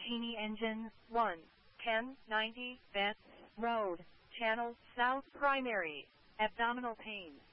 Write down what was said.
Lamborghini engine, 1, 1090, Vets, Road, Channel, South Primary, abdominal pain.